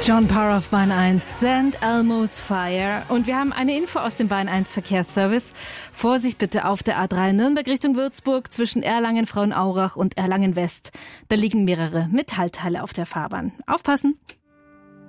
John Parr auf Bahn 1, St. Elmo's Fire. Und wir haben eine Info aus dem Bahn 1 Verkehrsservice. Vorsicht bitte auf der A3 Nürnberg Richtung Würzburg zwischen Erlangen, Frauenaurach und Erlangen West. Da liegen mehrere Metallteile auf der Fahrbahn. Aufpassen!